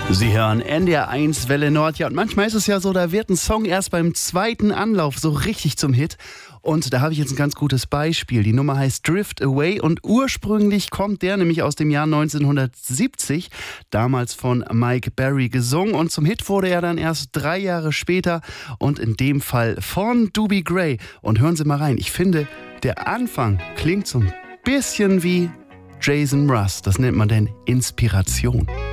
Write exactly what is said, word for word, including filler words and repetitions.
Sie hören N D R eins Welle Nord. Ja, und manchmal ist es ja so, da wird ein Song erst beim zweiten Anlauf so richtig zum Hit. Und da habe ich jetzt ein ganz gutes Beispiel. Die Nummer heißt Drift Away und ursprünglich kommt der nämlich aus dem Jahr neunzehnhundertsiebzig, damals von Mike Berry gesungen. Und zum Hit wurde er dann erst drei Jahre später und in dem Fall von Doobie Gray. Und hören Sie mal rein, ich finde, der Anfang klingt so ein bisschen wie Jason Mraz. Das nennt man denn Inspiration.